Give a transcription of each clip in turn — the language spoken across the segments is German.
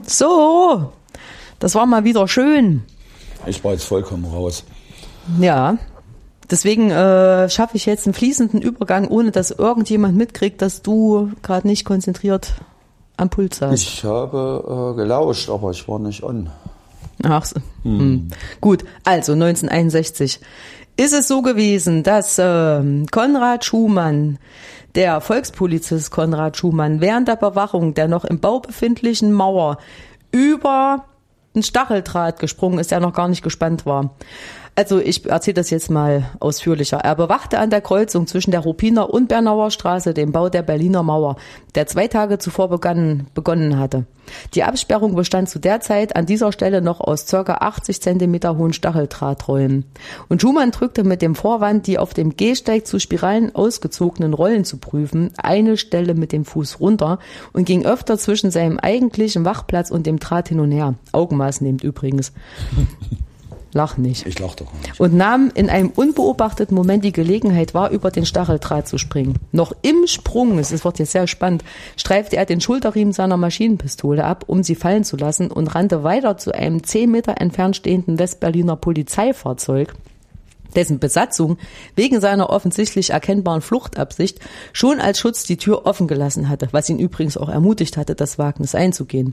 So, das war mal wieder schön. Ich war jetzt vollkommen raus. Ja, deswegen schaffe ich jetzt einen fließenden Übergang, ohne dass irgendjemand mitkriegt, dass du gerade nicht konzentriert am Pult saßt. Ich habe gelauscht, aber ich war nicht on. Ach so. Gut, also 1961 ist es so gewesen, dass Konrad Schumann, der Volkspolizist Konrad Schumann, während der Bewachung der noch im Bau befindlichen Mauer über einen Stacheldraht gesprungen ist, der noch gar nicht gespannt war. Also ich erzähle das jetzt mal ausführlicher. Er bewachte an der Kreuzung zwischen der Ruppiner und Bernauer Straße den Bau der Berliner Mauer, der 2 Tage zuvor begonnen hatte. Die Absperrung bestand zu der Zeit an dieser Stelle noch aus ca. 80 Zentimeter hohen Stacheldrahtrollen. Und Schumann drückte mit dem Vorwand, die auf dem Gehsteig zu Spiralen ausgezogenen Rollen zu prüfen, eine Stelle mit dem Fuß runter und ging öfter zwischen seinem eigentlichen Wachplatz und dem Draht hin und her. Augenmaß nehmt übrigens. Lach nicht. Ich lach doch nicht. Und nahm in einem unbeobachteten Moment die Gelegenheit wahr, über den Stacheldraht zu springen. Noch im Sprung, es wird jetzt sehr spannend, streifte er den Schulterriemen seiner Maschinenpistole ab, um sie fallen zu lassen, und rannte weiter zu einem 10 Meter entfernt stehenden Westberliner Polizeifahrzeug, dessen Besatzung wegen seiner offensichtlich erkennbaren Fluchtabsicht schon als Schutz die Tür offen gelassen hatte, was ihn übrigens auch ermutigt hatte, das Wagnis einzugehen.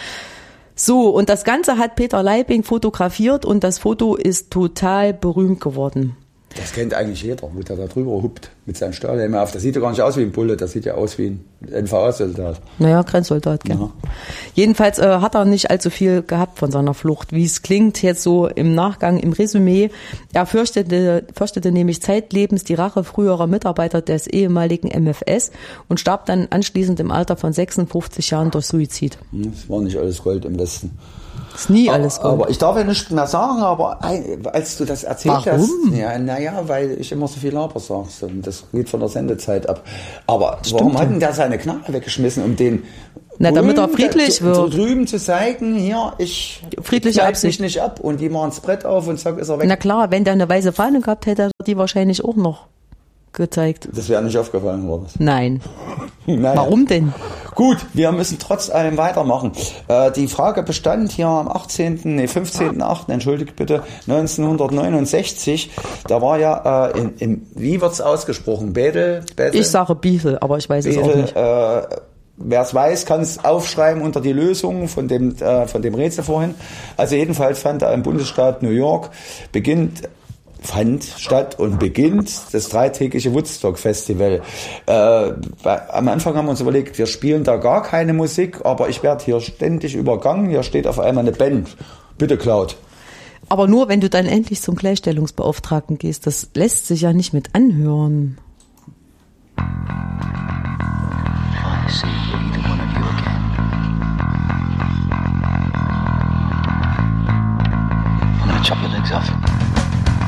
So, und das Ganze hat Peter Leibing fotografiert und das Foto ist total berühmt geworden. Das kennt eigentlich jeder, wo der da drüber huppt mit seinem Stahlhelm auf. Das sieht ja gar nicht aus wie ein Bulle, das sieht ja aus wie ein NVA-Soldat. Naja, Grenzsoldat, gell. Ja. Jedenfalls hat er nicht allzu viel gehabt von seiner Flucht, wie es klingt jetzt so im Nachgang, im Resümee. Er fürchtete nämlich zeitlebens die Rache früherer Mitarbeiter des ehemaligen MFS und starb dann anschließend im Alter von 56 Jahren durch Suizid. Es war nicht alles Gold im Westen. Ist nie alles Gold. Aber ich darf ja nicht mehr sagen, aber als du das erzählt Warum? hast, naja, weil ich immer so viel Laber sagst und das geht von der Sendezeit ab. Aber warum hat denn der seine Knarre weggeschmissen, um den damit er friedlich wird. So drüben zu zeigen, hier, ich friedliche Absicht nicht ab und die machen das Brett auf und zack, ist er weg. Na klar, wenn der eine weiße Fahne gehabt hätte, hätte er die wahrscheinlich auch noch gezeigt. Das wäre nicht aufgefallen, oder was? Nein. Naja. Warum denn? Gut, wir müssen trotz allem weitermachen. Die Frage bestand hier am 15.8., entschuldigt bitte, 1969. Da war ja, wie wird's ausgesprochen? Bethel? Ich sage Bethel, aber ich weiß es auch nicht. Wer es weiß, kann es aufschreiben unter die Lösung von dem Rätsel vorhin. Also jedenfalls fand da im Bundesstaat New York fand statt und beginnt das 3-tägige Woodstock-Festival. Am Anfang haben wir uns überlegt, wir spielen da gar keine Musik, aber ich werde hier ständig übergangen. Hier steht auf einmal eine Band. Bitte, Claude. Aber nur, wenn du dann endlich zum Gleichstellungsbeauftragten gehst. Das lässt sich ja nicht mit anhören. I see either one of you again. I'm gonna chop your legs off.